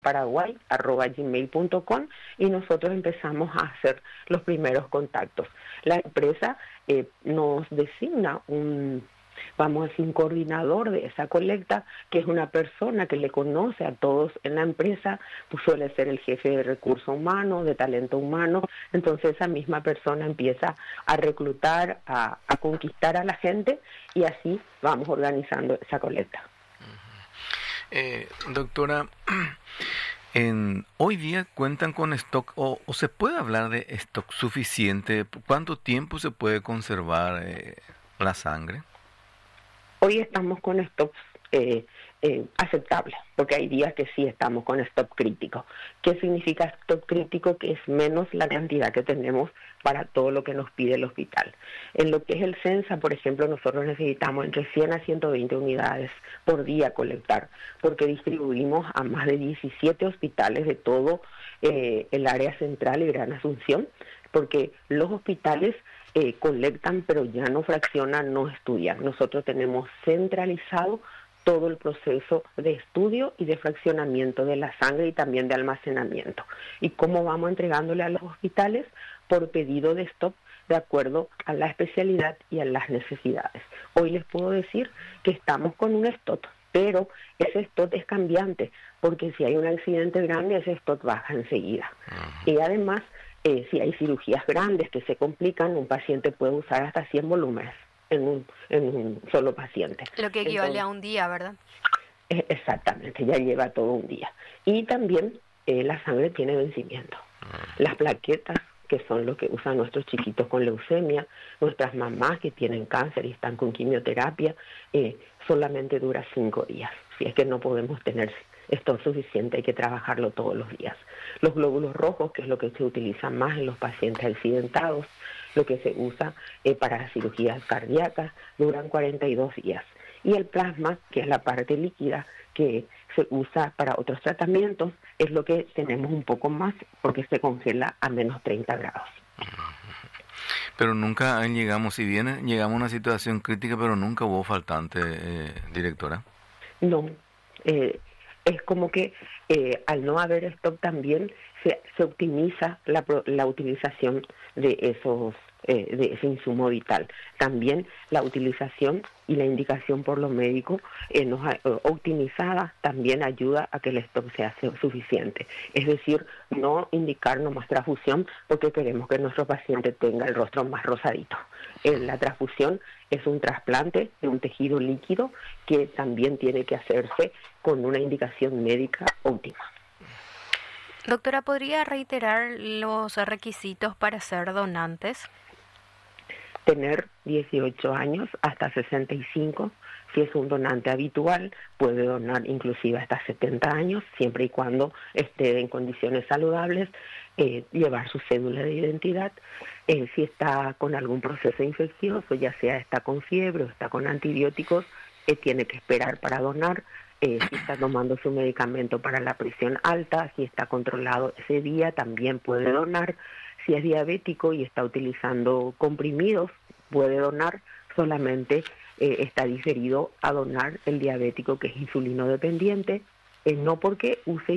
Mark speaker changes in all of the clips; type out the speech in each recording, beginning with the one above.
Speaker 1: paraguay@gmail.com y nosotros empezamos a hacer los primeros contactos. La empresa nos designa vamos a decir, un coordinador de esa colecta, que es una persona que le conoce a todos en la empresa, pues suele ser el jefe de recursos humanos, de talento humano. Entonces esa misma persona empieza a reclutar, a conquistar a la gente, y así vamos organizando esa colecta.
Speaker 2: Doctora, hoy día cuentan con stock, o se puede hablar de stock suficiente. ¿Cuánto tiempo se puede conservar la sangre?
Speaker 1: Hoy estamos con stocks aceptables, porque hay días que sí estamos con stock crítico. ¿Qué significa stock crítico? Que es menos la cantidad que tenemos para todo lo que nos pide el hospital. En lo que es el CENSA, por ejemplo, nosotros necesitamos entre 100 a 120 unidades por día colectar, porque distribuimos a más de 17 hospitales de todo el área central y Gran Asunción, porque los hospitales colectan, pero ya no fraccionan, no estudian. Nosotros tenemos centralizado todo el proceso de estudio y de fraccionamiento de la sangre y también de almacenamiento. ¿Y cómo vamos entregándole a los hospitales? Por pedido de stock, de acuerdo a la especialidad y a las necesidades. Hoy les puedo decir que estamos con un stock, pero ese stock es cambiante, porque si hay un accidente grande, ese stock baja enseguida. Y además, si hay cirugías grandes que se complican, un paciente puede usar hasta 100 volúmenes en un solo paciente.
Speaker 3: Lo que equivale a un día, ¿verdad?
Speaker 1: Exactamente, ya lleva todo un día. Y también la sangre tiene vencimiento. Las plaquetas, que son lo que usan nuestros chiquitos con leucemia, nuestras mamás que tienen cáncer y están con quimioterapia, solamente dura 5 días. Si es que no podemos tener esto suficiente, hay que trabajarlo todos los días. Los glóbulos rojos, que es lo que se utiliza más en los pacientes accidentados, lo que se usa para las cirugías cardíacas, duran 42 días. Y el plasma, que es la parte líquida que se usa para otros tratamientos, es lo que tenemos un poco más, porque se congela a menos 30 grados.
Speaker 2: Pero nunca llegamos, si bien llegamos a una situación crítica, pero nunca hubo faltante, directora.
Speaker 1: No, es como que al no haber stock también se optimiza la utilización de ese insumo vital. También la utilización y la indicación por los médicos optimizada también ayuda a que el stock sea suficiente. Es decir, no indicar nomás transfusión porque queremos que nuestro paciente tenga el rostro más rosadito. La transfusión es un trasplante de un tejido líquido que también tiene que hacerse con una indicación médica óptima.
Speaker 3: Doctora, ¿podría reiterar los requisitos para ser donantes?
Speaker 1: Tener 18 años hasta 65. Si es un donante habitual, puede donar inclusive hasta 70 años, siempre y cuando esté en condiciones saludables, llevar su cédula de identidad. Si está con algún proceso infeccioso, ya sea está con fiebre o está con antibióticos, tiene que esperar para donar. Si está tomando su medicamento para la presión alta, si está controlado ese día, también puede donar. Si es diabético y está utilizando comprimidos, puede donar. Solamente está diferido a donar el diabético que es insulino dependiente, no porque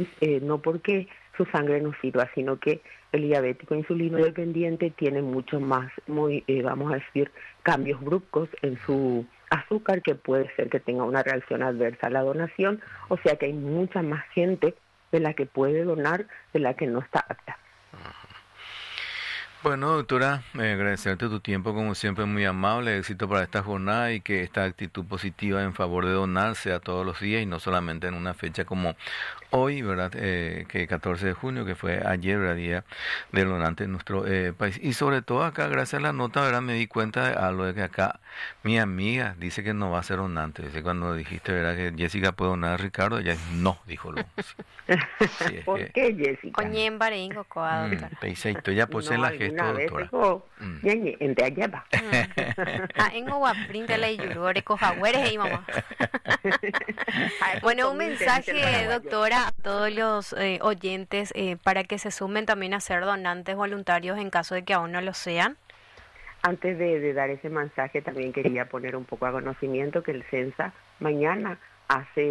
Speaker 1: su sangre no sirva, sino que el diabético insulino dependiente tiene mucho más, vamos a decir, cambios bruscos en su azúcar, que puede ser que tenga una reacción adversa a la donación. O sea que hay mucha más gente de la que puede donar de la que no está apta.
Speaker 2: Bueno, doctora, agradecerte tu tiempo, como siempre, muy amable, éxito para esta jornada y que esta actitud positiva en favor de donar sea todos los días y no solamente en una fecha como hoy, ¿verdad? Que 14 de junio, que fue ayer, ¿verdad? Día del donante en nuestro país. Y sobre todo acá, gracias a la nota, ¿verdad? Me di cuenta de algo, de que acá mi amiga dice que no va a ser donante. Dice, cuando dijiste, ¿verdad? Que Jessica puede donar a Ricardo, ella no, dijo lo.
Speaker 1: Sí, ¿por qué, Jessica?
Speaker 3: Oye, baringo, coa, doctora.
Speaker 2: Peiseito, ya puse la gesto, doctora.
Speaker 1: Entre allá va.
Speaker 3: En guaprintela y yurore, cojagueres y mamá. Bueno, un mensaje, doctora, a todos los oyentes para que se sumen también a ser donantes voluntarios en caso de que aún no lo sean.
Speaker 1: Antes de dar ese mensaje, también quería poner un poco a conocimiento que el CENSA mañana hace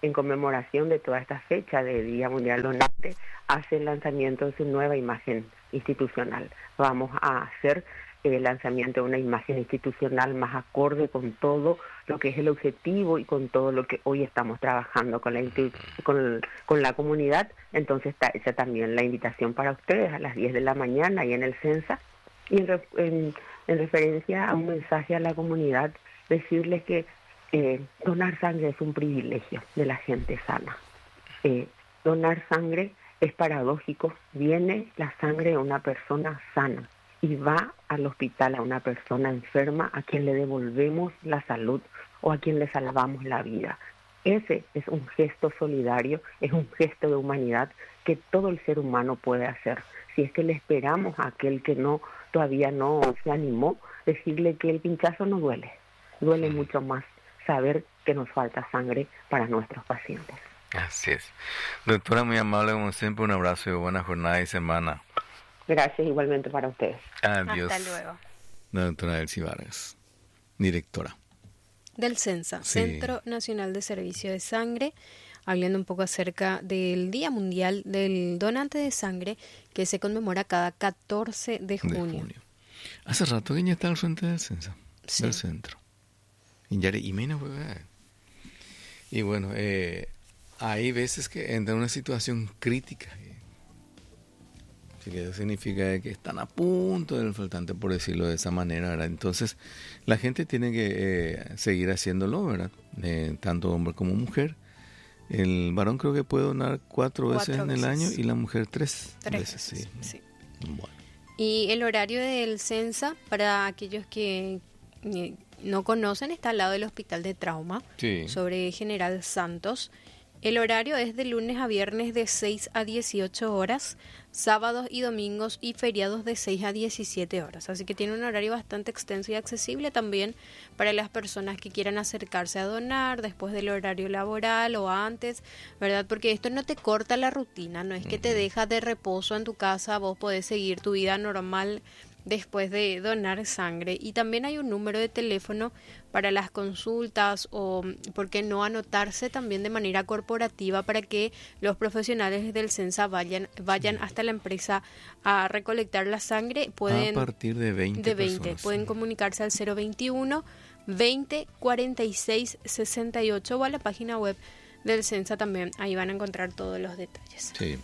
Speaker 1: en conmemoración de toda esta fecha de Día Mundial Donante, hace el lanzamiento de su nueva imagen institucional. Vamos a hacer el lanzamiento de una imagen institucional más acorde con todo lo que es el objetivo y con todo lo que hoy estamos trabajando con la comunidad. Entonces está hecha también la invitación para ustedes a las 10 de la mañana y en el Censa. Y en referencia a un mensaje a la comunidad, decirles que donar sangre es un privilegio de la gente sana. Donar sangre es paradójico. Viene la sangre de una persona sana y va al hospital a una persona enferma a quien le devolvemos la salud o a quien le salvamos la vida. Ese es un gesto solidario, es un gesto de humanidad que todo el ser humano puede hacer. Si es que le esperamos a aquel que todavía no se animó, decirle que el pinchazo no duele. Duele mucho más saber que nos falta sangre para nuestros pacientes.
Speaker 2: Así es. Doctora, muy amable como siempre, un abrazo y buena jornada y semana.
Speaker 1: Gracias igualmente para ustedes.
Speaker 2: Adiós.
Speaker 3: Hasta luego.
Speaker 2: La doctora Elsie Vargas, directora
Speaker 3: del CENSA,
Speaker 2: Sí.
Speaker 3: Centro Nacional de Servicio de Sangre, hablando un poco acerca del Día Mundial del Donante de Sangre, que se conmemora cada 14 de junio.
Speaker 2: Hace rato que ya está al frente del CENSA,
Speaker 3: Sí.
Speaker 2: del centro. Y bueno, hay veces que entra en una situación crítica. Así que eso significa que están a punto del faltante, por decirlo de esa manera, ¿verdad? Entonces, la gente tiene que seguir haciéndolo, ¿verdad? Tanto hombre como mujer. El varón creo que puede donar 4 veces en el año y la mujer 3 veces. Sí. Bueno.
Speaker 3: Y el horario del CENSA, para aquellos que no conocen, está al lado del Hospital de Trauma,
Speaker 2: Sí.
Speaker 3: sobre General Santos. El horario es de lunes a viernes de 6 a 18 horas, sábados y domingos y feriados de 6 a 17 horas. Así que tiene un horario bastante extenso y accesible también para las personas que quieran acercarse a donar después del horario laboral o antes, ¿verdad? Porque esto no te corta la rutina, no es que te deja de reposo en tu casa, vos podés seguir tu vida normal después de donar sangre. Y también hay un número de teléfono para las consultas o, ¿por qué no anotarse también de manera corporativa para que los profesionales del CENSA vayan hasta la empresa a recolectar la sangre? Pueden,
Speaker 2: a partir de 20 personas.
Speaker 3: Pueden comunicarse al 021 20 46 68 o a la página web del CENSA también. Ahí van a encontrar todos los detalles.
Speaker 2: Sí.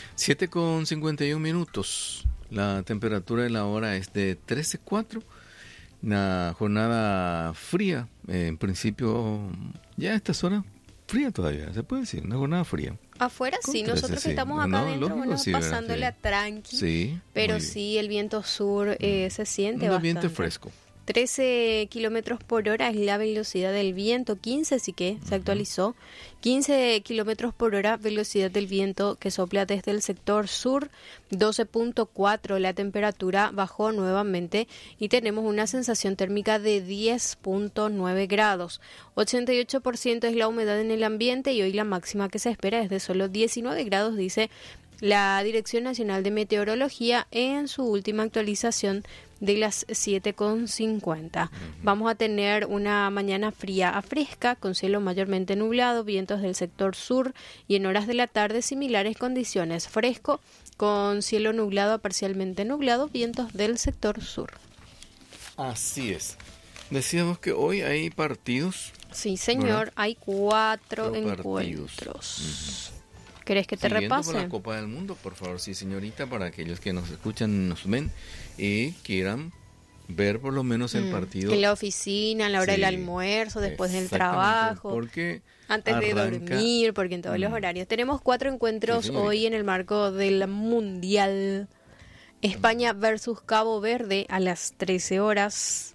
Speaker 2: 7:51. La temperatura de la hora es de 13:04. Una jornada fría. En principio, ya a estas horas, fría todavía, se puede decir. Una jornada fría.
Speaker 3: Afuera
Speaker 2: Con
Speaker 3: sí,
Speaker 2: 13,
Speaker 3: nosotros que
Speaker 2: sí.
Speaker 3: estamos acá
Speaker 2: No,
Speaker 3: adentro,
Speaker 2: lógico,
Speaker 3: bueno,
Speaker 2: sí, ¿verdad?
Speaker 3: pasándola
Speaker 2: Sí.
Speaker 3: tranqui.
Speaker 2: Sí,
Speaker 3: Pero
Speaker 2: muy bien.
Speaker 3: sí, el viento sur se siente
Speaker 2: Un
Speaker 3: bastante.
Speaker 2: ambiente fresco.
Speaker 3: 13 kilómetros por hora es la velocidad del viento, 15 sí que se actualizó, 15 kilómetros por hora velocidad del viento que sopla desde el sector sur, 12.4 la temperatura bajó nuevamente y tenemos una sensación térmica de 10.9 grados, 88% es la humedad en el ambiente y hoy la máxima que se espera es de solo 19 grados, dice la Dirección Nacional de Meteorología en su última actualización de las 7:50. Vamos a tener una mañana fría a fresca, con cielo mayormente nublado, vientos del sector sur y en horas de la tarde similares condiciones, fresco, con cielo nublado a parcialmente nublado, vientos del sector sur.
Speaker 2: Así es. Decíamos que hoy hay partidos.
Speaker 3: Sí, señor,
Speaker 2: ¿Verdad?
Speaker 3: hay 4
Speaker 2: Partidos.
Speaker 3: encuentros. ¿Querés que te
Speaker 2: Siguiendo
Speaker 3: repase?
Speaker 2: por la Copa del Mundo, por favor, sí, señorita, para aquellos que nos escuchan, nos ven y quieran ver por lo menos el partido.
Speaker 3: En la oficina, a la hora
Speaker 2: Sí,
Speaker 3: del almuerzo, después del
Speaker 2: exactamente,
Speaker 3: trabajo,
Speaker 2: porque
Speaker 3: antes de
Speaker 2: arranca-
Speaker 3: dormir, porque en todos los horarios. Tenemos 4 encuentros
Speaker 2: Sí, señorita.
Speaker 3: hoy en el marco del Mundial. España versus Cabo Verde a las 13 horas.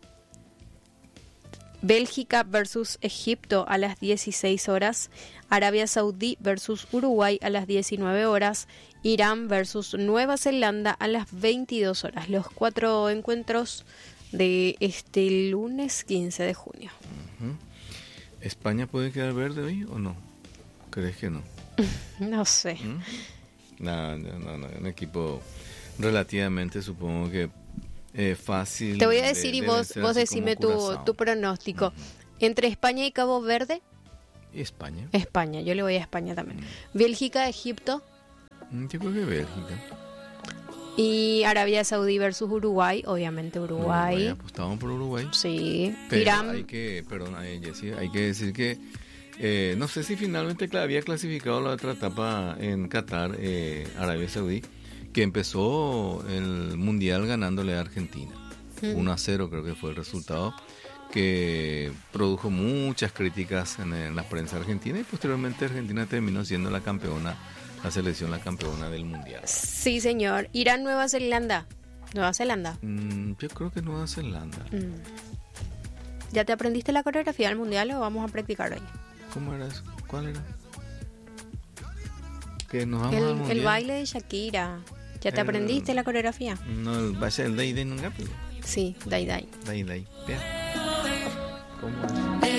Speaker 3: Bélgica versus Egipto a las 16 horas. Arabia Saudí versus Uruguay a las 19 horas. Irán versus Nueva Zelanda a las 22 horas. Los 4 encuentros de este lunes 15 de junio.
Speaker 2: ¿España puede quedar verde hoy o no? ¿Crees que no?
Speaker 3: No sé.
Speaker 2: No, un equipo relativamente, supongo que fácil.
Speaker 3: Te voy a decir y
Speaker 2: debe
Speaker 3: vos
Speaker 2: ser así
Speaker 3: decime
Speaker 2: como Curazao.
Speaker 3: tu pronóstico. Entre España y Cabo Verde,
Speaker 2: ¿Y España?
Speaker 3: España, yo le voy a España también. Bélgica, Egipto.
Speaker 2: Yo creo que Bélgica.
Speaker 3: Y Arabia Saudí versus Uruguay, obviamente Uruguay.
Speaker 2: Apostamos por Uruguay.
Speaker 3: Sí.
Speaker 2: Pero
Speaker 3: Irán.
Speaker 2: hay que, perdón, Jessy, hay que decir que no sé si finalmente había clasificado la otra etapa en Qatar, Arabia Saudí, que empezó el Mundial ganándole a Argentina. 1-0 creo que fue el resultado, que produjo muchas críticas en la prensa argentina, y posteriormente Argentina terminó siendo la campeona, la selección la campeona del Mundial.
Speaker 3: Sí, señor. Irán, Nueva Zelanda. Nueva Zelanda.
Speaker 2: Yo creo que Nueva Zelanda.
Speaker 3: ¿Ya te aprendiste la coreografía del Mundial o vamos a practicar hoy?
Speaker 2: ¿Cómo era eso? ¿Cuál era? Que nos vamos al Mundial.
Speaker 3: El baile de Shakira. ¿Ya te aprendiste la coreografía?
Speaker 2: No, el baile del Day Day nunca.
Speaker 3: Sí, Day Day.
Speaker 2: Day Day. Vea. ¿Cómo es?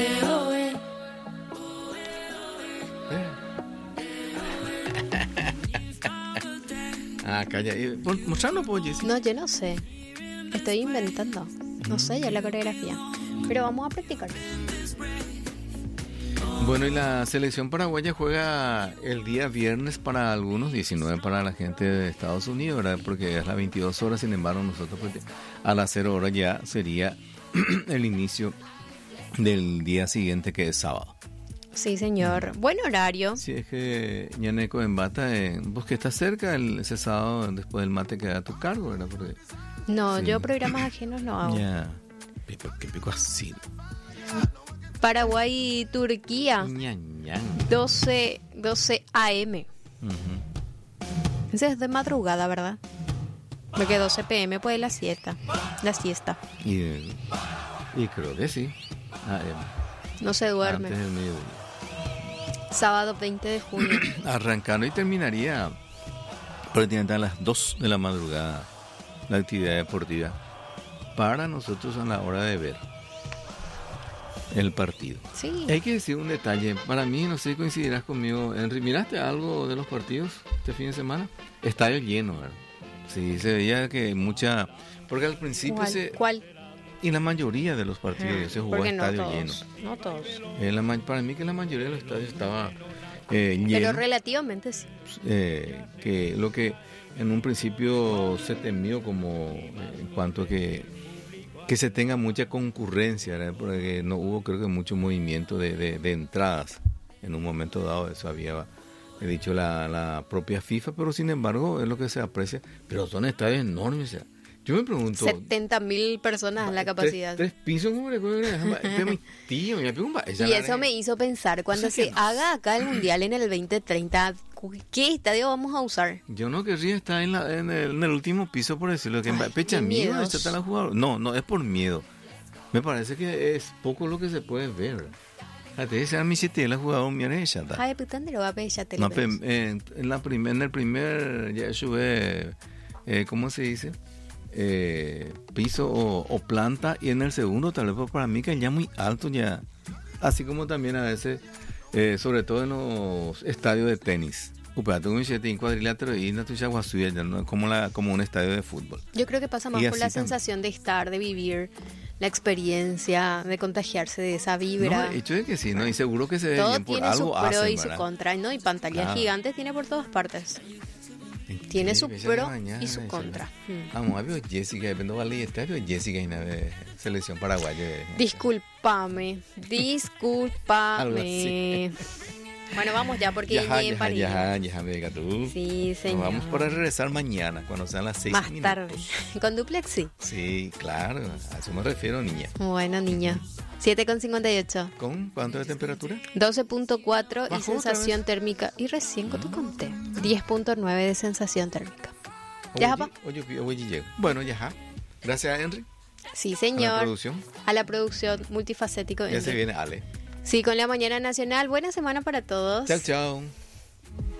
Speaker 2: Calla. Mostrarlo, pues, Jessy.
Speaker 3: No, yo no sé. Estoy inventando. No sé ya la coreografía. Pero vamos a practicar.
Speaker 2: Bueno, y la selección paraguaya juega el día viernes para algunos, 19 para la gente de Estados Unidos, ¿verdad? Porque es las 22 horas, sin embargo, nosotros pues, a las 0 horas ya sería el inicio del día siguiente, que es sábado.
Speaker 3: Sí, señor. Buen horario.
Speaker 2: Sí, es que Ñaneco en Bata, vos que estás cerca ese sábado, después del mate queda a tu cargo, ¿verdad? Porque,
Speaker 3: no,
Speaker 2: sí.
Speaker 3: Yo programas ajenos no hago.
Speaker 2: Ya, ¿qué pico así?
Speaker 3: Paraguay y Turquía, 12 AM. Ese es de madrugada, ¿verdad? Porque 12 PM pues la siesta.
Speaker 2: Y creo que sí.
Speaker 3: No se duerme.
Speaker 2: Antes del mediodía.
Speaker 3: Sábado 20 de junio.
Speaker 2: Arrancando y terminaría prácticamente a las 2 de la madrugada la actividad deportiva para nosotros a la hora de ver el partido.
Speaker 3: Sí.
Speaker 2: Hay que decir un detalle. Para mí, no sé si coincidirás conmigo, Henry. ¿Miraste algo de los partidos este fin de semana? Estadio lleno, ¿verdad? Sí, se veía que mucha... Porque al principio
Speaker 3: ¿Cuál?
Speaker 2: Y la mayoría de los partidos se jugó a estadio lleno.
Speaker 3: No todos.
Speaker 2: Para mí que la mayoría de los estadios estaba lleno.
Speaker 3: Pero relativamente sí.
Speaker 2: Que lo que en un principio se temió como en cuanto a que se tenga mucha concurrencia, ¿verdad? Porque no hubo, creo que, mucho movimiento de entradas en un momento dado. Eso había dicho la propia FIFA, pero sin embargo es lo que se aprecia. Pero son estadios enormes, o sea, yo me pregunto...
Speaker 3: 70.000 personas en la capacidad.
Speaker 2: Tres pisos, como le mi tío,
Speaker 3: y eso me hizo pensar, cuando se haga acá el Mundial en el 2030, ¿qué estadio vamos a usar?
Speaker 2: Yo no querría estar en el último piso, por decirlo. Que pecha miedo, no, es por miedo. Me parece que es poco lo que se puede ver. Até mi siete la jugador mira ella.
Speaker 3: Ay, pues ¿dónde lo va a ver ella?
Speaker 2: En el primer ya sube, ¿cómo se dice? Piso o planta, y en el segundo tal vez para mí que ya muy alto ya, así como también a veces sobre todo en los estadios de tenis, un cuadrilátero y no como un estadio de fútbol.
Speaker 3: Yo creo que pasa más por la sensación de estar, de vivir la experiencia, de contagiarse de esa vibra.
Speaker 2: No, hecho de que sí, ¿no? Y seguro que se ve bien, por algo hacen.
Speaker 3: Todo tiene su pro y su contra, ¿no? Y pantallas gigantes tiene por todas partes. Tiene su pro y su contra.
Speaker 2: Vamos, a ver Jessica, depende de esta, Jessica y una selección paraguaya.
Speaker 3: Discúlpame. Bueno, vamos ya, porque
Speaker 2: ya, me diga tú.
Speaker 3: Sí, señor.
Speaker 2: Nos vamos para regresar mañana, cuando sean las 6
Speaker 3: más tarde. ¿Con duplex?
Speaker 2: Sí, claro, a eso me refiero, niña.
Speaker 3: Bueno, niña. 7,58.
Speaker 2: ¿Con cuánto de temperatura?
Speaker 3: 12,4 y sensación térmica. Y recién te conté. 10,9 de sensación térmica. ¿Ya, papá?
Speaker 2: Oye, bueno, ya. Gracias, Henry.
Speaker 3: Sí, señor. A la producción multifacético.
Speaker 2: Ya se viene Ale.
Speaker 3: Sí, con la Mañana Nacional. Buena semana para todos.
Speaker 2: Chao, chao.